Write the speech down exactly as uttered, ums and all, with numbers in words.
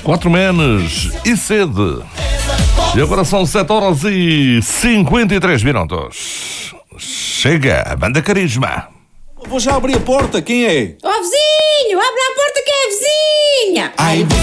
Quatro menos e sede. E agora são sete horas e cinquenta e três minutos. Chega a Banda Carisma. Vou já abrir a porta, quem é? Ó, vizinho, abre a porta que é a vizinha. Ai,